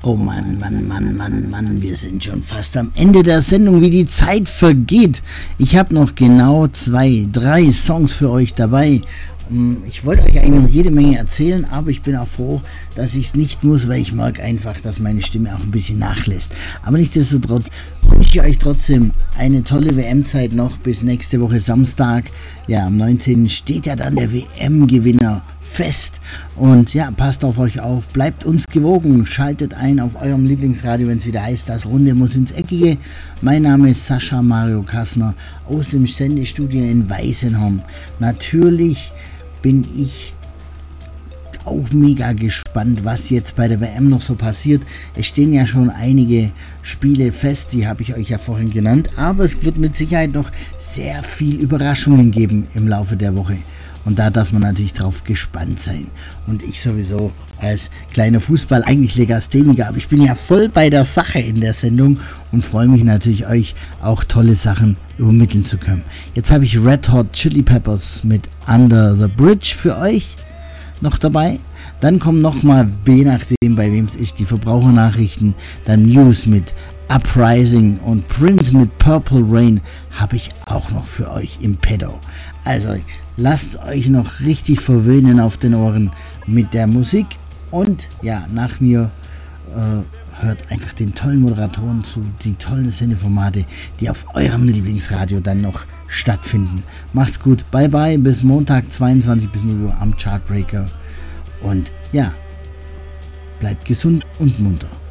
Oh Mann, wir sind schon fast am Ende der Sendung, wie die Zeit vergeht. Ich habe noch genau 3 Songs für euch dabei. Ich wollte euch eigentlich noch jede Menge erzählen, aber ich bin auch froh, dass ich es nicht muss, weil ich merke einfach, dass meine Stimme auch ein bisschen nachlässt. Aber nichtsdestotrotz wünsche ich euch trotzdem eine tolle WM-Zeit noch bis nächste Woche Samstag. Ja, am 19. steht ja dann der WM-Gewinner fest. Und ja, passt auf euch auf, bleibt uns gewogen, schaltet ein auf eurem Lieblingsradio, wenn es wieder heißt, das Runde muss ins Eckige. Mein Name ist Sascha Mario Kassner aus dem Sendestudio in Weißenhorn. Natürlich bin ich auch mega gespannt, was jetzt bei der WM noch so passiert. Es stehen ja schon einige Spiele fest, die habe ich euch ja vorhin genannt, aber es wird mit Sicherheit noch sehr viel Überraschungen geben im Laufe der Woche. Und da darf man natürlich drauf gespannt sein. Und ich sowieso als kleiner Fußball, eigentlich Legastheniker, aber ich bin ja voll bei der Sache in der Sendung und freue mich natürlich, euch auch tolle Sachen übermitteln zu können. Jetzt habe ich Red Hot Chili Peppers mit Under the Bridge für euch noch dabei. Dann kommen nochmal, je nachdem bei wem es ist, die Verbrauchernachrichten, dann News mit Uprising und Prince mit Purple Rain habe ich auch noch für euch im Pedo. Also lasst euch noch richtig verwöhnen auf den Ohren mit der Musik und ja, nach mir hört einfach den tollen Moderatoren zu, die tollen Sendeformate, die auf eurem Lieblingsradio dann noch stattfinden. Macht's gut, bye bye, bis Montag 22 bis 0 Uhr am Chartbreaker und ja, bleibt gesund und munter.